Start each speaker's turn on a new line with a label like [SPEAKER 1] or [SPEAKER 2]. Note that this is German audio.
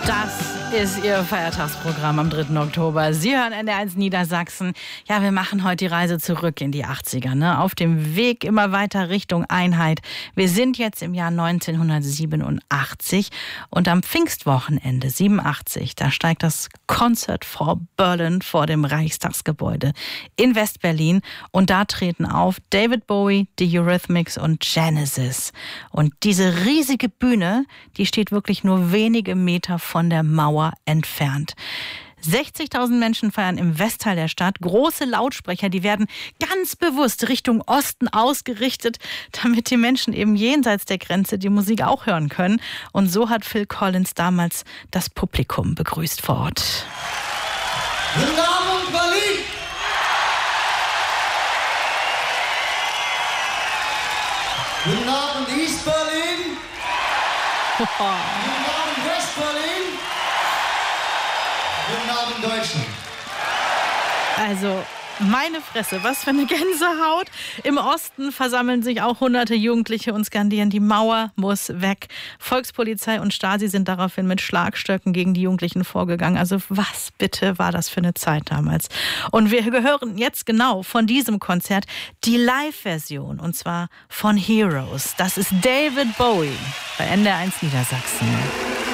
[SPEAKER 1] Das ist Ihr Feiertagsprogramm am 3. Oktober. Sie hören NDR1 Niedersachsen. Ja, wir machen heute die Reise zurück in die 80er, ne? Auf dem Weg immer weiter Richtung Einheit. Wir sind jetzt im Jahr 1987 und am Pfingstwochenende 87, da steigt das Concert for Berlin vor dem Reichstagsgebäude in West-Berlin und da treten auf David Bowie, The Eurythmics und Genesis. Und diese riesige Bühne, die steht wirklich nur wenige Meter von der Mauer entfernt. 60.000 Menschen feiern im Westteil der Stadt. Große Lautsprecher, die werden ganz bewusst Richtung Osten ausgerichtet, damit die Menschen eben jenseits der Grenze die Musik auch hören können. Und so hat Phil Collins damals das Publikum begrüßt vor Ort.
[SPEAKER 2] Guten Abend, Berlin! Guten Abend, East Berlin! Guten Abend, West Berlin! Guten Abend, Deutschland!
[SPEAKER 1] Also, meine Fresse, was für eine Gänsehaut. Im Osten versammeln sich auch hunderte Jugendliche und skandieren, die Mauer muss weg. Volkspolizei und Stasi sind daraufhin mit Schlagstöcken gegen die Jugendlichen vorgegangen. Also was bitte war das für eine Zeit damals? Und wir hören jetzt genau von diesem Konzert die Live-Version, und zwar von Heroes. Das ist David Bowie bei NDR1 Niedersachsen.